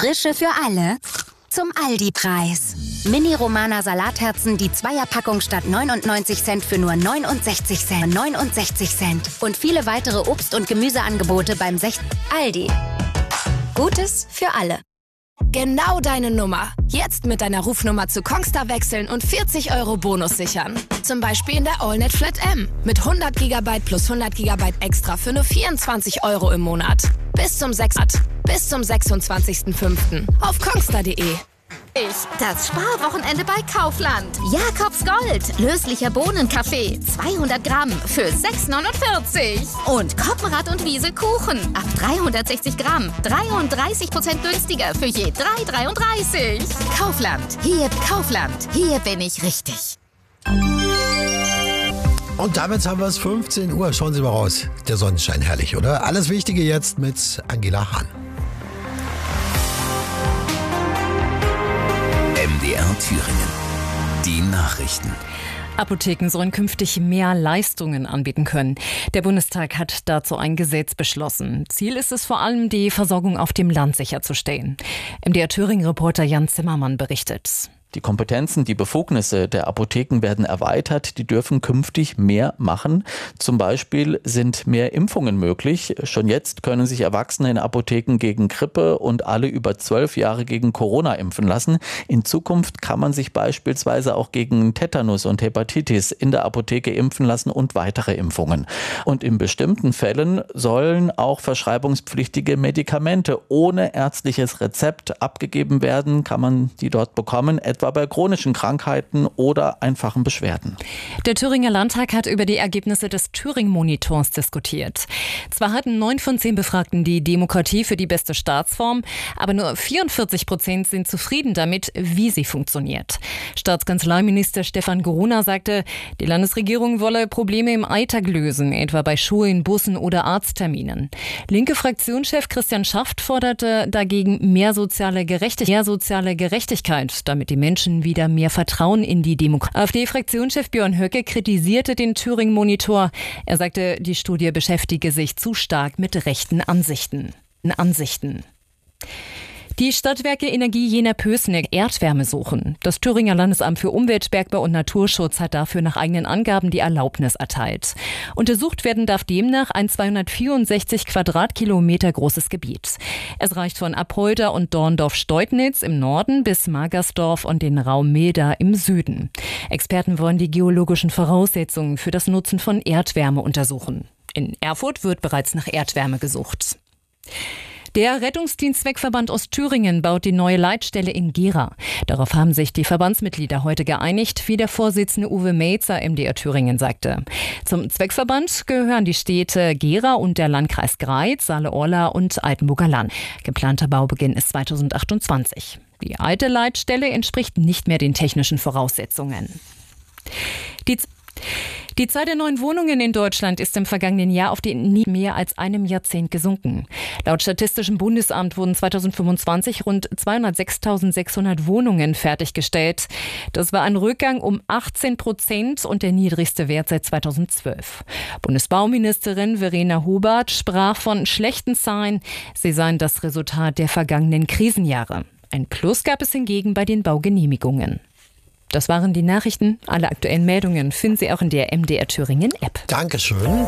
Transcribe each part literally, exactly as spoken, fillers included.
Frische für alle zum Aldi-Preis. Mini-Romana Salatherzen, die Zweierpackung statt neunundneunzig Cent für nur neunundsechzig Cent. neunundsechzig Cent. Und viele weitere Obst- und Gemüseangebote beim sech... Aldi. Gutes für alle. Genau deine Nummer. Jetzt mit deiner Rufnummer zu Kongstar wechseln und vierzig Euro Bonus sichern. Zum Beispiel in der AllNet Flat M. Mit hundert Gigabyte plus hundert Gigabyte extra für nur vierundzwanzig Euro im Monat. Bis zum sechs. Bis zum sechsundzwanzigsten fünften auf kongstar punkt de. Ich, das Sparwochenende bei Kaufland. Jakobs Gold, löslicher Bohnenkaffee, zweihundert Gramm für sechs neunundvierzig. Und Koppenrad und Wiese Kuchen, ab dreihundertsechzig Gramm, dreiunddreißig Prozent günstiger für je drei dreiunddreißig. Kaufland, hier Kaufland, hier bin ich richtig. Und damit haben wir es fünfzehn Uhr. Schauen Sie mal raus. Der Sonnenschein, herrlich, oder? Alles Wichtige jetzt mit Angela Hahn. M D R Thüringen. Die Nachrichten. Apotheken sollen künftig mehr Leistungen anbieten können. Der Bundestag hat dazu ein Gesetz beschlossen. Ziel ist es vor allem, die Versorgung auf dem Land sicherzustellen. M D R Thüringen-Reporter Jan Zimmermann berichtet. Die Kompetenzen, die Befugnisse der Apotheken werden erweitert. Die dürfen künftig mehr machen. Zum Beispiel sind mehr Impfungen möglich. Schon jetzt können sich Erwachsene in Apotheken gegen Grippe und alle über zwölf Jahre gegen Corona impfen lassen. In Zukunft kann man sich beispielsweise auch gegen Tetanus und Hepatitis in der Apotheke impfen lassen und weitere Impfungen. Und in bestimmten Fällen sollen auch verschreibungspflichtige Medikamente ohne ärztliches Rezept abgegeben werden. Kann man die dort bekommen, etwa bei chronischen Krankheiten oder einfachen Beschwerden. Der Thüringer Landtag hat über die Ergebnisse des Thüringen-Monitors diskutiert. Zwar hatten neun von zehn Befragten die Demokratie für die beste Staatsform, aber nur vierundvierzig Prozent sind zufrieden damit, wie sie funktioniert. Staatskanzleiminister Stefan Gruner sagte, die Landesregierung wolle Probleme im Alltag lösen, etwa bei Schulen, Bussen oder Arztterminen. Linke Fraktionschef Christian Schaft forderte dagegen mehr soziale Gerechtigkeit, mehr soziale Gerechtigkeit, damit die Menschen Menschen wieder mehr Vertrauen in die Demokratie. AfD-Fraktionschef Björn Höcke kritisierte den Thüringen-Monitor. Er sagte, die Studie beschäftige sich zu stark mit rechten Ansichten. Ansichten. Die Stadtwerke Energie Jena-Pößneck Erdwärme suchen. Das Thüringer Landesamt für Umwelt, Bergbau und Naturschutz hat dafür nach eigenen Angaben die Erlaubnis erteilt. Untersucht werden darf demnach ein zweihundertvierundsechzig Quadratkilometer großes Gebiet. Es reicht von Apolda und Dorndorf-Steutnitz im Norden bis Magersdorf und den Raum Milda im Süden. Experten wollen die geologischen Voraussetzungen für das Nutzen von Erdwärme untersuchen. In Erfurt wird bereits nach Erdwärme gesucht. Der Rettungsdienstzweckverband Ostthüringen baut die neue Leitstelle in Gera. Darauf haben sich die Verbandsmitglieder heute geeinigt, wie der Vorsitzende Uwe Melzer M D R Thüringen sagte. Zum Zweckverband gehören die Städte Gera und der Landkreis Greiz, Saale-Orla und Altenburger Land. Geplanter Baubeginn ist zweitausendachtundzwanzig. Die alte Leitstelle entspricht nicht mehr den technischen Voraussetzungen. Die Die Zahl der neuen Wohnungen in Deutschland ist im vergangenen Jahr auf den nie mehr als einem Jahrzehnt gesunken. Laut Statistischem Bundesamt wurden zweitausendfünfundzwanzig rund zweihundertsechstausendsechshundert Wohnungen fertiggestellt. Das war ein Rückgang um achtzehn Prozent und der niedrigste Wert seit zweitausendzwölf. Bundesbauministerin Verena Hubert sprach von schlechten Zahlen. Sie seien das Resultat der vergangenen Krisenjahre. Ein Plus gab es hingegen bei den Baugenehmigungen. Das waren die Nachrichten. Alle aktuellen Meldungen finden Sie auch in der M D R Thüringen App. Dankeschön.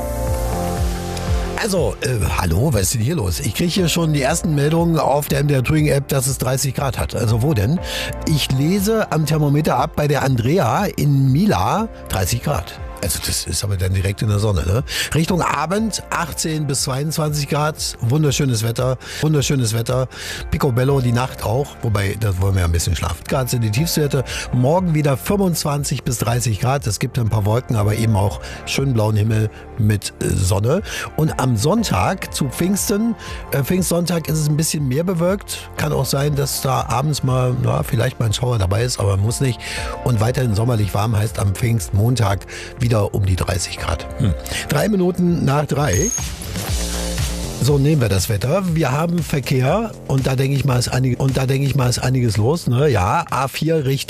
Also, äh, hallo, was ist denn hier los? Ich kriege hier schon die ersten Meldungen auf der M D R Thüringen App, dass es dreißig Grad hat. Also wo denn? Ich lese am Thermometer ab bei der Andrea in Mila dreißig Grad. Also das ist aber dann direkt in der Sonne, ne? Richtung Abend achtzehn bis zweiundzwanzig Grad, wunderschönes Wetter, wunderschönes Wetter. Picobello die Nacht auch, wobei, da wollen wir ja ein bisschen schlafen. Grad sind die Tiefstwerte. Morgen wieder fünfundzwanzig bis dreißig Grad. Es gibt ein paar Wolken, aber eben auch schön blauen Himmel mit äh, Sonne. Und am Sonntag zu Pfingsten, äh, Pfingstsonntag ist es ein bisschen mehr bewölkt. Kann auch sein, dass da abends mal, na, vielleicht mal ein Schauer dabei ist, aber muss nicht. Und weiterhin sommerlich warm heißt am Pfingstmontag wieder um die dreißig Grad. Hm. Drei Minuten nach drei. So nehmen wir das Wetter. Wir haben Verkehr und da denke ich mal ist einig, und da denke ich mal ist einiges los. Ne? Ja, A vier Richtung